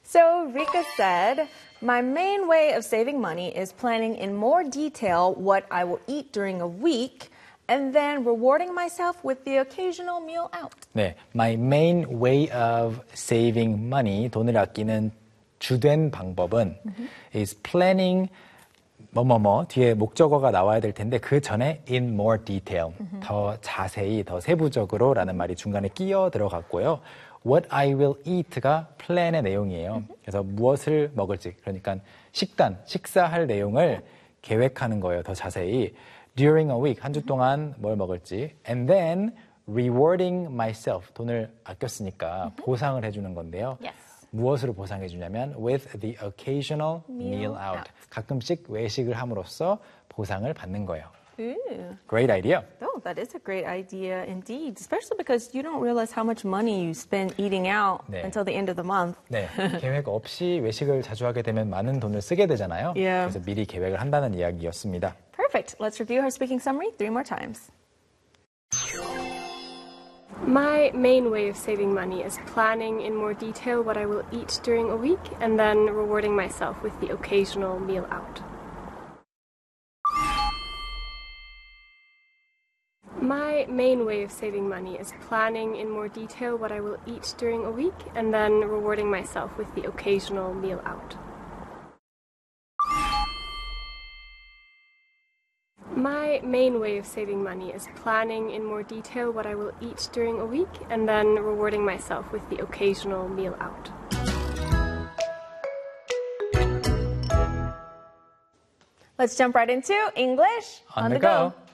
So Rika said, my main way of saving money is planning in more detail what I will eat during a week and then rewarding myself with the occasional meal out. 네, my main way of saving money, 돈을 아끼는 주된 방법은 is planning 뭐뭐뭐 뒤에 목적어가 나와야 될 텐데 그 전에 in more detail, 더 자세히, 더 세부적으로 라는 말이 중간에 끼어 들어갔고요. What I will eat가 플랜의 내용이에요. 그래서 무엇을 먹을지, 그러니까 식사할 내용을 계획하는 거예요. 더 자세히. During a week, 한 주 동안 뭘 먹을지. And then rewarding myself, 돈을 아꼈으니까 보상을 해주는 건데요. Yes. 무엇으로 보상해 주냐면 with the occasional meal out. 가끔씩 외식을 함으로써 보상을 받는 거예요. Ooh. Great idea. Oh, that is a great idea indeed, especially because you don't realize how much money you spend eating out 네. until the end of the month. 네, 계획 없이 외식을 자주 하게 되면 많은 돈을 쓰게 되잖아요. Yeah. 그래서 미리 계획을 한다는 이야기였습니다. Perfect. Let's review her speaking summary 3 more times. My main way of saving money is planning in more detail what I will eat during a week and then rewarding myself with the occasional meal out. My main way of saving money is planning in more detail what I will eat during a week and then rewarding myself with the occasional meal out. My main way of saving money is planning in more detail what I will eat during a week and then rewarding myself with the occasional meal out. Let's jump right into English On the go.